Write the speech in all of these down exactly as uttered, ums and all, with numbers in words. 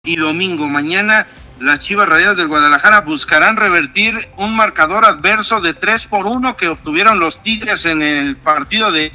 y domingo. Mañana las Chivas Rayadas del Guadalajara buscarán revertir un marcador adverso de tres por uno que obtuvieron los Tigres en el partido de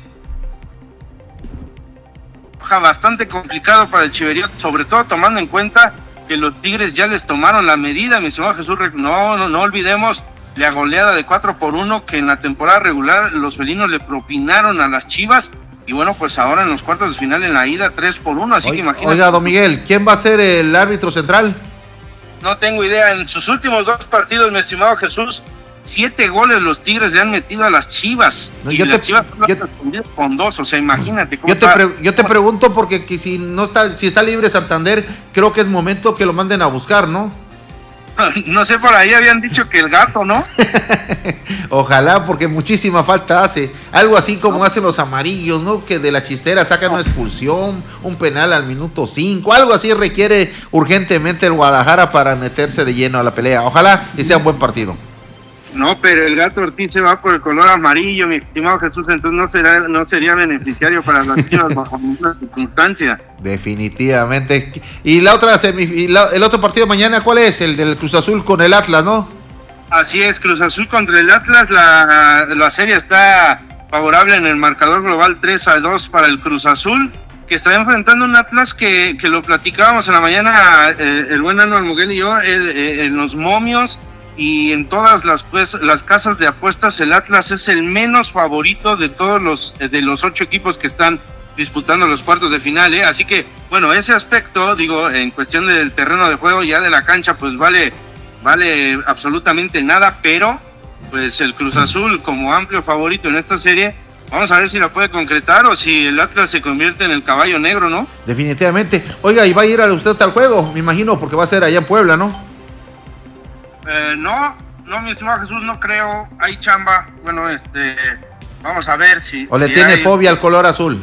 bastante complicado para el Chiverío, sobre todo tomando en cuenta que los Tigres ya les tomaron la medida, mi estimado Jesús. No, no, no olvidemos la goleada de cuatro por uno que en la temporada regular los felinos le propinaron a las Chivas. Y bueno, pues ahora en los cuartos de final en la ida tres por uno, así Oiga, que imagínate. Oiga, don Miguel, ¿quién va a ser el árbitro central? No tengo idea. En sus últimos dos partidos, mi estimado Jesús, siete goles los Tigres le han metido a las Chivas. No, y yo las te, Chivas yo, respondido con dos, o sea, imagínate. Cómo yo, te está. pre, yo te pregunto porque que si no está, si está libre Santander, creo que es momento que lo manden a buscar, ¿no? No sé, por ahí habían dicho que el gato, ¿no? Ojalá, porque muchísima falta hace. Algo así como ¿no? hacen los amarillos, ¿no? Que de la chistera sacan una expulsión, un penal al minuto cinco. Algo así requiere urgentemente el Guadalajara para meterse de lleno a la pelea. Ojalá y sea un buen partido. No, pero el gato Ortiz se va por el color amarillo, mi estimado Jesús, entonces no será, no sería beneficiario para las Chivas bajo ninguna circunstancia. Definitivamente. Y la otra semif- la, el otro partido mañana, ¿cuál es? El del Cruz Azul con el Atlas, ¿no? Así es, Cruz Azul contra el Atlas, la, la serie está favorable en el marcador global tres a dos para el Cruz Azul, que está enfrentando un Atlas que, que lo platicábamos en la mañana, eh, el buen Anual Muguel y yo, el, eh, en los momios y en todas las pues, las casas de apuestas, el Atlas es el menos favorito de todos los de los ocho equipos que están disputando los cuartos de final, ¿eh? Así que, bueno, ese aspecto, digo, en cuestión del terreno de juego, ya de la cancha, pues vale, vale absolutamente nada, pero pues el Cruz Azul como amplio favorito en esta serie, vamos a ver si la puede concretar o si el Atlas se convierte en el caballo negro, ¿no? Definitivamente. Oiga, ¿y va a ir a usted al juego? Me imagino, porque va a ser allá en Puebla, ¿no? Eh, no, no, mi estimado Jesús, no creo, hay chamba, bueno, este, vamos a ver si... ¿O le si tiene hay... fobia al color azul?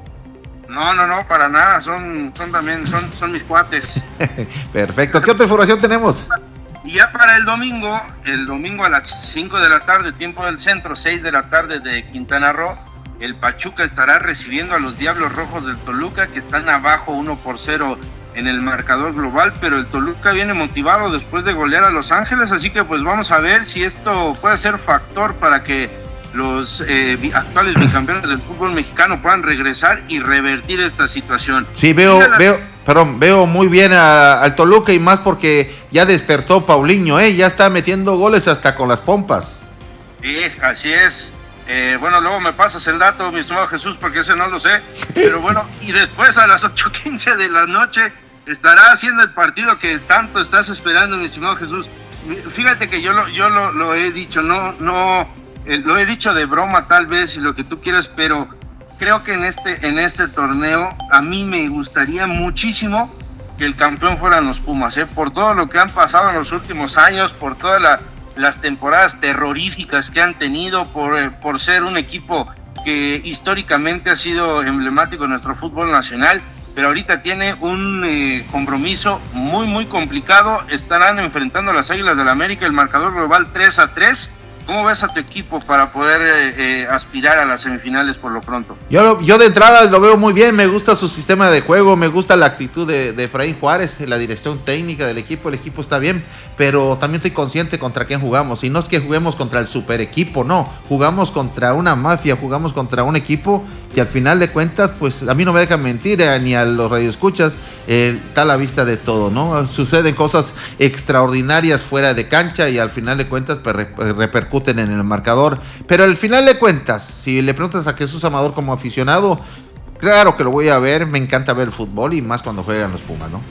No, no, no, para nada, son, son también, son, son mis cuates. Perfecto, ¿qué otra información tenemos? Y ya para el domingo, el domingo a las cinco de la tarde, tiempo del centro, seis de la tarde de Quintana Roo, el Pachuca estará recibiendo a los Diablos Rojos del Toluca, que están abajo uno por cero en el marcador global, pero el Toluca viene motivado después de golear a Los Ángeles, así que pues vamos a ver si esto puede ser factor para que los eh, actuales bicampeones del fútbol mexicano puedan regresar y revertir esta situación. Sí, veo, la... veo, perdón, veo muy bien a, al Toluca y más porque ya despertó Paulinho, eh, ya está metiendo goles hasta con las pompas. Sí, así es. Eh, bueno, luego me pasas el dato, mi estimado Jesús, porque ese no lo sé. Pero bueno, y después a las ocho quince de la noche estará haciendo el partido que tanto estás esperando, mi estimado Jesús. Fíjate que yo lo, yo lo, lo he dicho, no, no, eh, lo he dicho de broma tal vez y lo que tú quieras, pero creo que en este, en este torneo a mí me gustaría muchísimo que el campeón fueran los Pumas, ¿eh? Por todo lo que han pasado en los últimos años, por todas la, las temporadas terroríficas que han tenido, por, eh, por ser un equipo que históricamente ha sido emblemático en nuestro fútbol nacional, pero ahorita tiene un eh, compromiso muy muy complicado. Estarán enfrentando a las Águilas del América, el marcador global tres a tres. ¿Cómo ves a tu equipo para poder eh, eh, aspirar a las semifinales por lo pronto? Yo, lo, yo de entrada lo veo muy bien, me gusta su sistema de juego, me gusta la actitud de, de Efraín Juárez, la dirección técnica del equipo, el equipo está bien, pero también estoy consciente contra quién jugamos, y no es que juguemos contra el super equipo, no, jugamos contra una mafia, jugamos contra un equipo que al final de cuentas, pues a mí no me dejan mentir, eh, ni a los radioescuchas, eh, está a la vista de todo, ¿no? Suceden cosas extraordinarias fuera de cancha y al final de cuentas pues, repercuten en el marcador, pero al final de cuentas, si le preguntas a Jesús Amador como aficionado, claro que lo voy a ver, me encanta ver el fútbol y más cuando juegan los Pumas, ¿no?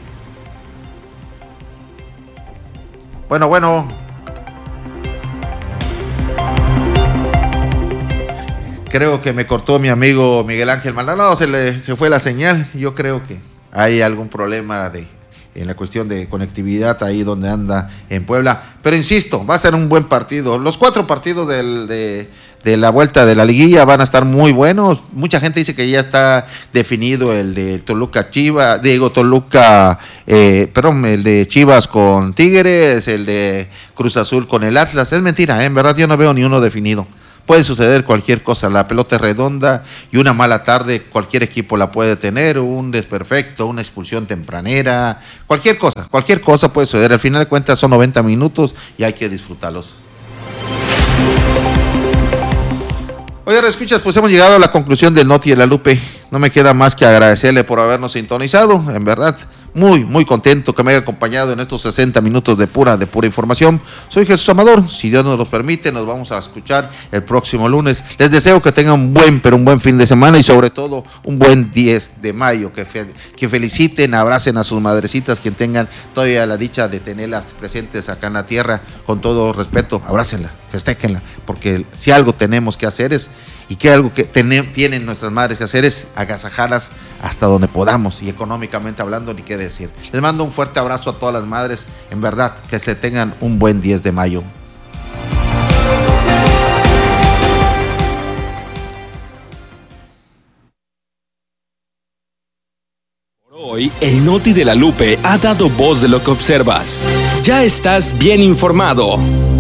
Bueno, bueno. Creo que me cortó mi amigo Miguel Ángel Maldonado, se le se fue la señal, yo creo que hay algún problema de en la cuestión de conectividad ahí donde anda en Puebla, pero insisto, va a ser un buen partido. Los cuatro partidos del, de, de la vuelta de la liguilla van a estar muy buenos. Mucha gente dice que ya está definido el de Toluca Chivas, digo Toluca, eh, perdón, el de Chivas con Tigres, el de Cruz Azul con el Atlas. Es mentira, ¿eh? En verdad yo no veo ni uno definido. puede suceder cualquier cosa, la pelota es redonda y una mala tarde cualquier equipo la puede tener, un desperfecto, una expulsión tempranera, cualquier cosa, cualquier cosa puede suceder. Al final de cuentas son noventa minutos y hay que disfrutarlos. Oye, escuchas, pues hemos llegado a la conclusión del Noti de la Lupe. No me queda más que agradecerle por habernos sintonizado. En verdad, muy, muy contento que me haya acompañado en estos sesenta minutos de pura, de pura información. Soy Jesús Amador. Si Dios nos lo permite, nos vamos a escuchar el próximo lunes. Les deseo que tengan un buen, pero un buen fin de semana y sobre todo un buen diez de mayo. Que, fe, que feliciten, abracen a sus madrecitas, quien tengan todavía la dicha de tenerlas presentes acá en la tierra. Con todo respeto, abrácenla, festéjenla, porque si algo tenemos que hacer es, y que algo que ten, tienen nuestras madres que hacer es agasajarlas hasta donde podamos, y económicamente hablando ni qué decir. Les mando un fuerte abrazo a todas las madres, en verdad, que se tengan un buen diez de mayo. Hoy, el Noti de la Lupe ha dado voz de lo que observas. Ya estás bien informado.